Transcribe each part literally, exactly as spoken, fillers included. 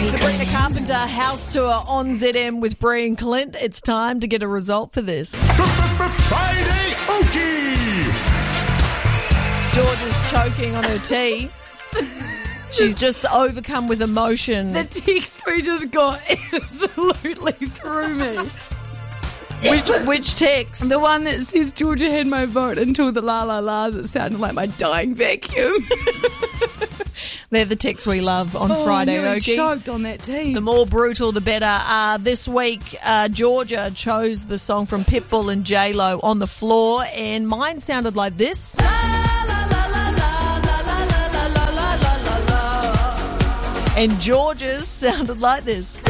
Sabrina Carpenter, house tour on Z M with Bree and Clint. It's time to get a result for this. Friday Okie! Georgia's choking on her tea. She's just overcome with emotion. The text we just got absolutely threw me. Which which text? The one that says Georgia had my vote until the la la la's. It sounded like my dying vacuum. They're the texts we love on oh, Friday, I nearly Okie. choked on that tea. The more brutal, the better. Uh, this week, uh, Georgia chose the song from Pitbull and J-Lo, On the Floor, and mine sounded like this. And Georgia's sounded like this.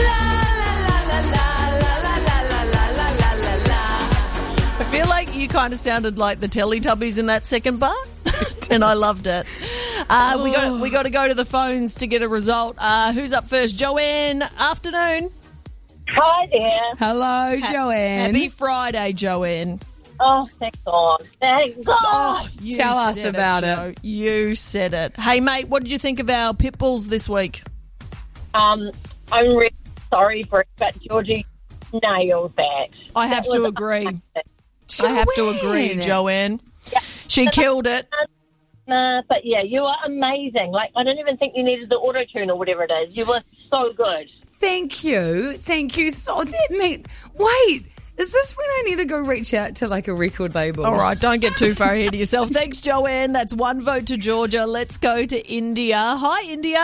I feel like you kind of sounded like the Teletubbies in that second bar, and I loved it. Uh, oh. We got we got to go to the phones to get a result. Uh, who's up first? Joanne, afternoon. Hi there. Hello, ha- Joanne. Happy Friday, Joanne. Oh, thank God. Thank God. Oh, you Tell us said about it, it. Joe. You said it. Hey, mate, what did you think of our Pitbulls this week? Um, I'm really sorry for it, but Georgie nailed that. I have That to was agree. amazing. I have to agree, Joanne. Yeah. She killed it. Nah, but yeah, you were amazing. Like, I don't even think you needed the auto-tune or whatever it is. You were so good. Thank you. Thank you. So that meant, wait, is this when I need to go reach out to like a record label? All right, don't get too far ahead of yourself. Thanks, Joanne. That's one vote to Georgia. Let's go to India. Hi, India.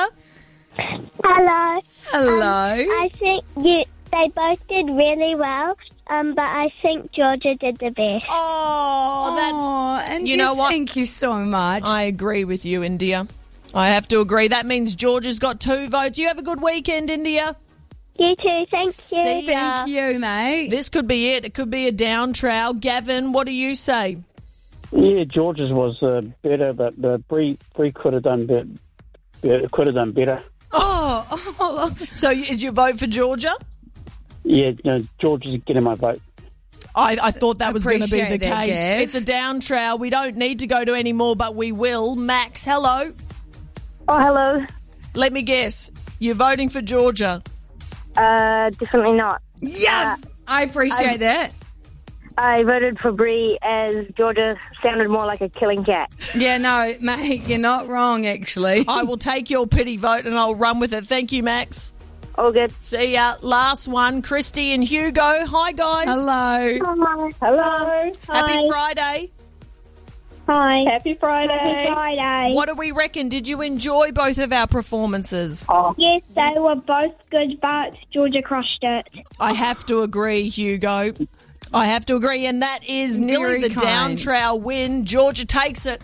Hello. Hello. Um, I think you, they both did really well, um, but I think Georgia did the best. Oh, that's... Oh, and you you know what? Thank you so much. I agree with you, India. I have to agree. That means Georgia's got two votes. You have a good weekend, India. You too. Thank you. See ya. Thank you, mate. This could be it. It could be a down trowel. Gavin, what do you say? Yeah, George's was uh, better, but uh, Bree Bree could have done better. Could have done better. Oh, oh, So is your vote for Georgia? Yeah, no, George is getting my vote. I, I thought that was going to be the Appreciate that, case. Gav. It's a down trowel. We don't need to go to any more, but we will. Max, hello. Oh, hello. Let me guess. You're voting for Georgia. Uh, definitely not. yes. I appreciate I- that. I voted for Bree as Georgia sounded more like a killing cat. Yeah, no, mate, you're not wrong, actually. I will take your pity vote and I'll run with it. Thank you, Max. All good. See ya. Last one, Christy and Hugo. Hi, guys. Hello. Hi. Hello. Happy Friday. Hi. Happy Friday. Happy Friday. What do we reckon? Did you enjoy both of our performances? Yes, they were both good, but Georgia crushed it. I have to agree, Hugo. I have to agree, and that is nearly Very the down kind. trowel win. Georgia takes it.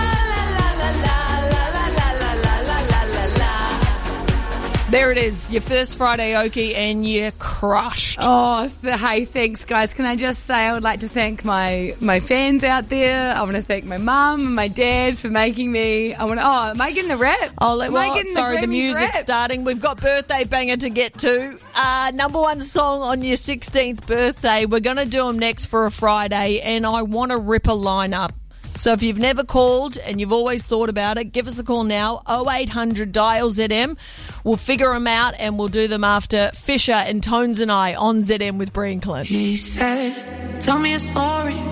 There it is, your first Friday Okie, and you're crushed. Oh, th- hey, thanks, guys. Can I just say I would like to thank my, my fans out there. I want to thank my mum and my dad for making me. I want to. Oh, am I getting the rap? Oh, let, Am I well, getting sorry, the, Grammys music's rap? starting. We've got Birthday Banger to get to. Uh, number one song on your sixteenth birthday. We're going to do them next for a Friday, and I want to rip a line up. So if you've never called and you've always thought about it, give us a call now, oh eight hundred dial Z M. We'll figure them out and we'll do them after Fisher and Tones and I on Z M with Bree and Clint. He said, tell me a story.